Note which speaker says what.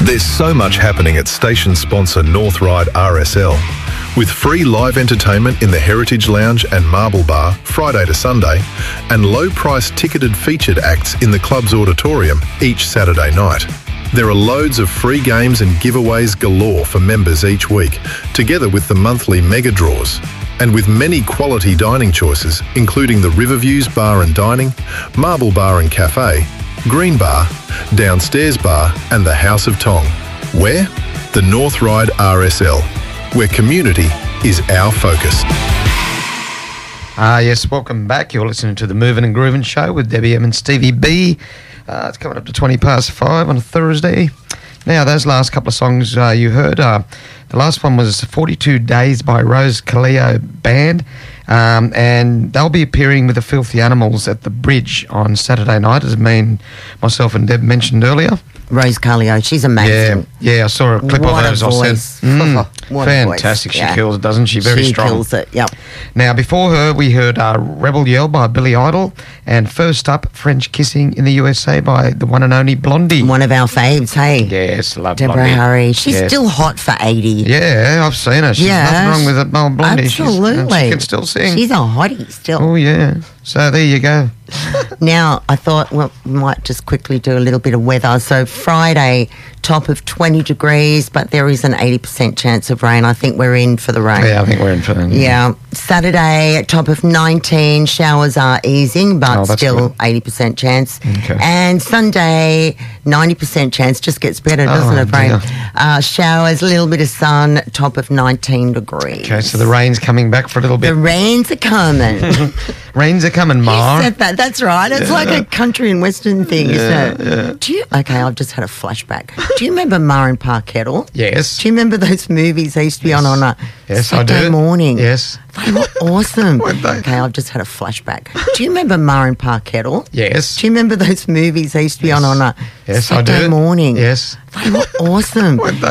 Speaker 1: There's so much happening at station sponsor North Ryde RSL. With free live entertainment in the Heritage Lounge and Marble Bar Friday to Sunday, and low-priced ticketed featured acts in the club's auditorium each Saturday night. There are loads of free games and giveaways galore for members each week, together with the monthly mega draws. And with many quality dining choices, including the Riverviews Bar and Dining, Marble Bar and Cafe, Green Bar, Downstairs Bar and the House of Tong. Where? The North Ryde RSL, where community is our focus.
Speaker 2: Yes, welcome back. You're listening to the Moving and Grooving Show with Debbie M and Stevie B. It's coming up to 5:20 on a Thursday. Now, those last couple of songs you heard, the last one was 42 Days by Rose Calio Band, and they'll be appearing with the Filthy Animals at the Bridge on Saturday night, as myself and Deb mentioned earlier.
Speaker 3: Rose Calio, she's amazing.
Speaker 2: Yeah, I saw a clip
Speaker 3: What
Speaker 2: of hers.
Speaker 3: a voice. What a
Speaker 2: fantastic.
Speaker 3: voice.
Speaker 2: She kills it, doesn't she? Very strong.
Speaker 3: She kills it, yep.
Speaker 2: Now, before her, we heard Rebel Yell by Billy Idol, and first up, French Kissing in the USA by the one and only Blondie.
Speaker 3: One of our faves, hey?
Speaker 2: Yes, love
Speaker 3: Deborah
Speaker 2: Blondie.
Speaker 3: Harry. She's
Speaker 2: Yes.
Speaker 3: still hot for 80.
Speaker 2: Yeah, I've seen her. She's nothing wrong with it, old Blondie.
Speaker 3: Absolutely.
Speaker 2: She can still sing.
Speaker 3: She's a hottie still.
Speaker 2: Oh, yeah. So there you go.
Speaker 3: Now, I thought, well, we might just quickly do a little bit of weather. So Friday, top of 20 degrees, but there is an 80% chance of rain. I think we're in for the rain.
Speaker 2: Yeah, I think we're in for that.
Speaker 3: Yeah. Saturday, top of 19, showers are easing, but still
Speaker 2: good.
Speaker 3: 80% chance.
Speaker 2: Okay.
Speaker 3: And Sunday, 90% chance. Just gets better, doesn't it, Brain? Showers, a little bit of sun, top of 19 degrees.
Speaker 2: Okay, so the rain's coming back for a little bit.
Speaker 3: The rains are coming.
Speaker 2: Rains are coming, Ma.
Speaker 3: You said that. That's right. It's like a country and western thing, isn't it?
Speaker 2: Yeah.
Speaker 3: Okay, I've just had a flashback. Do you remember Ma and Pa Kettle?
Speaker 2: Yes.
Speaker 3: Do you remember those movies they used to be on a
Speaker 2: Yes, I
Speaker 3: Saturday
Speaker 2: do.
Speaker 3: morning?
Speaker 2: Yes.
Speaker 3: They were awesome.
Speaker 2: Weren't they?
Speaker 3: Okay, I've just had a flashback. Do you remember Ma and Pa Kettle?
Speaker 2: Yes.
Speaker 3: Do you remember those movies they used to be on a
Speaker 2: Yes, I
Speaker 3: Saturday
Speaker 2: do.
Speaker 3: morning?
Speaker 2: Yes.
Speaker 3: They were awesome.
Speaker 2: Weren't they?